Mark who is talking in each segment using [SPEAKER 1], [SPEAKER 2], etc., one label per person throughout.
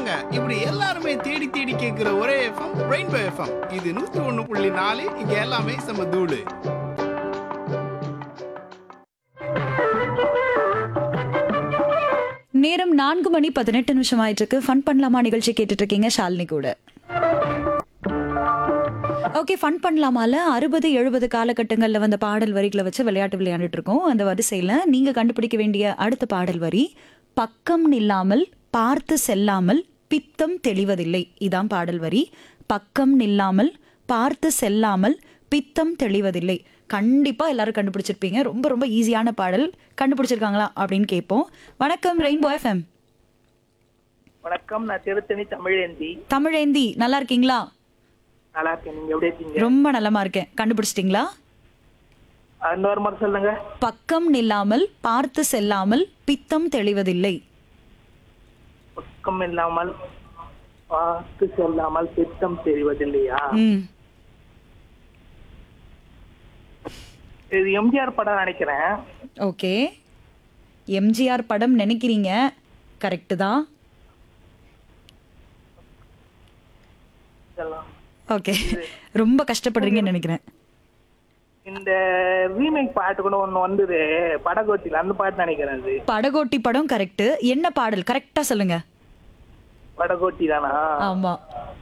[SPEAKER 1] சொல்லுவாங்க. இப்படி எல்லாருமே தேடி தேடி கேட்கிற ஒரே எஃப்எம் ரெயின்போ எஃப்எம். இது 101.4. இங்க எல்லாமே செம தூளு.
[SPEAKER 2] நேரம் 4:18 ஆயிட்டு இருக்கு. ஃபன் பண்ணலாமா நிகழ்ச்சி கேட்டுட்டு இருக்கீங்க ஷாலினி கூட. ஓகே, ஃபன் பண்ணலாமால 60-70 காலகட்டங்கள்ல வந்த பாடல் வரிகளை வச்சு விளையாட்டு விளையாண்டுட்டு இருக்கோம். அந்த வரிசையில நீங்க கண்டுபிடிக்க வேண்டிய அடுத்த பாடல் வரி, பக்கம் நில்லாமல் பார்த்து செல்லாமல் பித்தம் தெளிவதில்லை. இதான் பாடல் வரி. பக்கம் நில்லாமல் பார்த்து செல்லாமல் பித்தம் தெளிவதில்லை. கண்டிப்பா எல்லாரும் கண்டுபிடிச்சிருப்பீங்க. ரொம்ப ரொம்ப ஈஸியான பாடல். கண்டுபிடிச்சிருக்காங்களா அப்படின்னு கேட்போம். வணக்கம் ரெயின்போ எஃப்எம்.
[SPEAKER 3] வணக்கம், நான் திருத்தணி தமிழேந்தி.
[SPEAKER 2] தமிழேந்தி, நல்லா இருக்கீங்களா?
[SPEAKER 3] நல்லா இருக்கேன், நீங்க எப்படி இருக்கீங்க?
[SPEAKER 2] ரொம்ப நலமா இருக்கேன். கண்டுபிடிச்சிட்டீங்களா?
[SPEAKER 3] இன்னொரு முறை சொல்லுங்க.
[SPEAKER 2] பக்கம் நில்லாமல் பார்த்து செல்லாமல் பித்தம் தெளிவதில்லை.
[SPEAKER 3] பக்கம் இல்லாமல் பார்த்து செல்லாமல் பித்தம் தெரிவதில்லையா? இது எம்ஜிஆர் படம் நினைக்கிறேன்.
[SPEAKER 2] ஓகே, எம்ஜிஆர் படம் நினைக்கிறீங்க. கரெக்ட் தான். ஓகே, ரொம்ப கஷ்டப்படுறீங்கன்னு நினைக்கிறேன்.
[SPEAKER 3] இந்த ரீமேக் பாட்டு கூட ஒண்ணு வந்தது படகோட்டில, அந்த பாட்டு நினைக்கிறேன். அது
[SPEAKER 2] படகோட்டி படம். கரெக்ட். என்ன பாடல் கரெக்டா சொல்லுங்க.
[SPEAKER 3] படகோட்டி தானா?
[SPEAKER 2] ஆமா.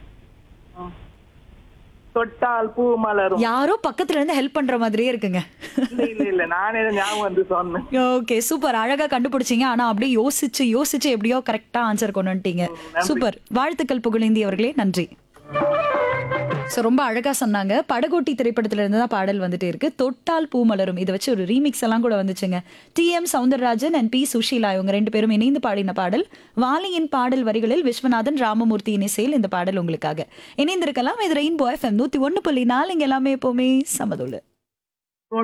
[SPEAKER 3] தொட்டால் பூ மலரும்.
[SPEAKER 2] யாரோ பக்கத்துல இருந்து ஹெல்ப் பண்ற மாதிரியே இருக்குங்க.
[SPEAKER 3] இல்ல நானே ஞாபகம் வந்து சொன்னேன்.
[SPEAKER 2] Okay, super. அழகா கண்டுபிடிச்சீங்க. ஆனா அப்படியே யோசிச்சு யோசிச்சு எப்படியோ கரெக்டா ஆன்சர் கொண்டு வந்துட்டீங்க. சூப்பர். வாழ்த்துக்கள் புகழேந்தி அவர்களே, நன்றி. ஸோ ரொம்ப அழகா சொன்னாங்க. படகோட்டி திரைப்படத்துல இருந்து தான் பாடல் வந்துட்டு இருக்கு. தொட்டால் பூ மலரும். இதை வச்சு ஒரு ரீமிக்ஸ் எல்லாம் கூட வந்துச்சுங்க. TM Soundararajan and P Sushila இவங்க 2 பேரும் இணைந்து பாடின பாடல். வாலியின் பாடல் வரிகளில் விஸ்வநாதன் ராமமூர்த்தியின் இசையில் இந்த பாடல் உங்களுக்காக. இணைந்திருக்கலாம். இது ரெயின்போ FM 101.4. இங்க எல்லாமே எப்பவுமே சமதுள்ள.